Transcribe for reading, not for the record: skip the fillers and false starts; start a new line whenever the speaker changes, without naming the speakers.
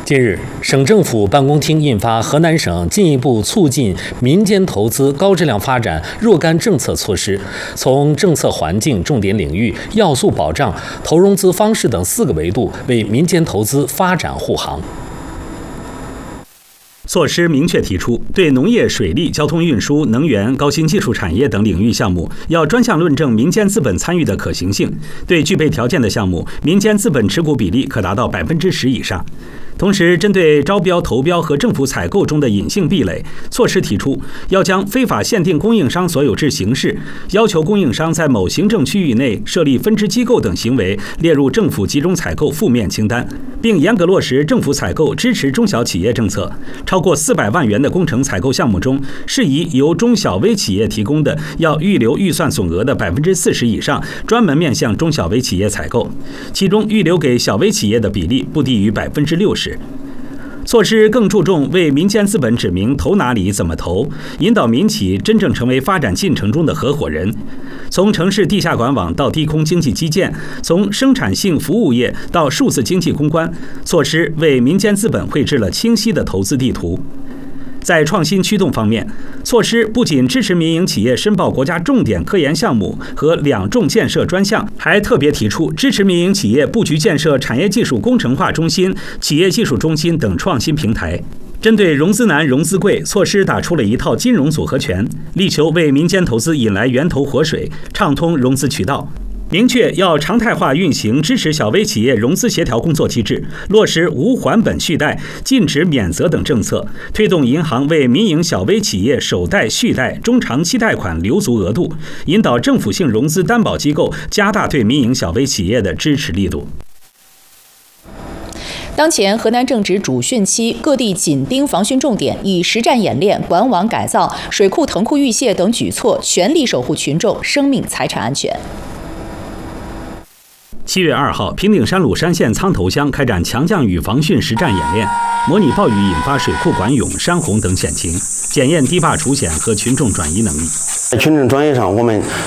近日，省政府办公厅印发《河南省进一步促进民间投资高质量发展若干政策措施》，从政策环境、重点领域、要素保障、投融资方式等4个维度为民间投资发展护航。
措施明确提出，对农业、水利、交通运输、能源、高新技术产业等领域项目，要专项论证民间资本参与的可行性；对具备条件的项目，民间资本持股比例可达到10%以上。同时，针对招标、投标和政府采购中的隐性壁垒，措施提出要将非法限定供应商所有制形式、要求供应商在某行政区域内设立分支机构等行为列入政府集中采购负面清单，并严格落实政府采购支持中小企业政策。超过400万元的工程采购项目中，适宜由中小微企业提供的，要预留预算总额的40%以上，专门面向中小微企业采购，其中预留给小微企业的比例不低于60%。措施更注重为民间资本指明投哪里、怎么投，引导民企真正成为发展进程中的合伙人。从城市地下管网到低空经济基建，从生产性服务业到数字经济攻关，措施为民间资本绘制了清晰的投资地图。在创新驱动方面，措施不仅支持民营企业申报国家重点科研项目和2重建设专项，还特别提出支持民营企业布局建设产业技术工程化中心、企业技术中心等创新平台。针对融资难、融资贵，措施打出了一套金融组合拳，力求为民间投资引来源头活水，畅通融资渠道。明确要常态化运行支持小微企业融资协调工作机制，落实无还本续贷、禁止免责等政策，推动银行为民营小微企业首贷、续贷、中长期贷款留足额度，引导政府性融资担保机构加大对民营小微企业的支持力度。
当前河南正值主汛期，各地紧盯防汛重点，以实战演练、管网改造、水库腾库预泄等举措，全力守护群众生命财产安全。
7月2号，平顶山鲁山县苍头乡开展强降雨防汛实战演练，模拟暴雨引发水库管涌、山洪等险情，检验堤坝除险和群众转移能力。
在群众转移上，我们